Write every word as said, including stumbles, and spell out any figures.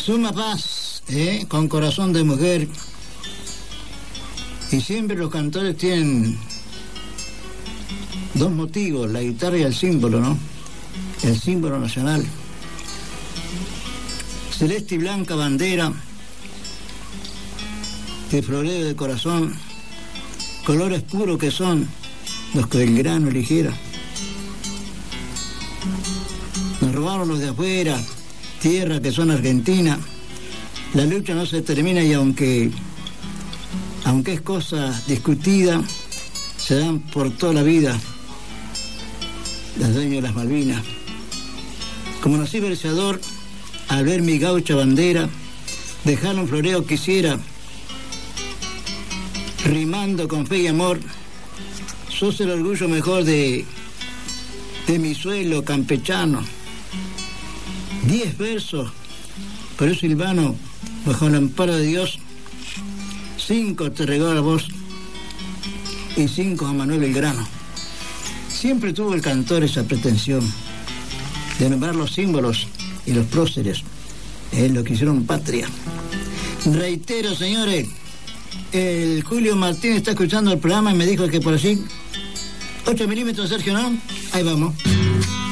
Suma paz, ¿eh? Con corazón de mujer. Y siempre los cantores tienen dos motivos, la guitarra y el símbolo, ¿no? El símbolo nacional. Celeste y blanca bandera, de floreo de corazón, colores puros que son los que el grano eligiera. Nos robaron los de afuera, tierra que son Argentina. La lucha no se termina y aunque, aunque es cosa discutida, se dan por toda la vida las dueñas de las Malvinas. Como nací versador, al ver mi gaucha bandera, dejar un floreo quisiera, rimando con fe y amor. Sos el orgullo mejor de, de mi suelo campechano. Diez versos, por eso Silvano, bajo el amparo de Dios, cinco te regalo a vos y cinco a Manuel Belgrano. Siempre tuvo el cantor esa pretensión de nombrar los símbolos y los próceres, es lo que hicieron patria. Reitero, señores, el Julio Martín está escuchando el programa y me dijo que por allí ocho milímetros, Sergio, ¿no? Ahí vamos.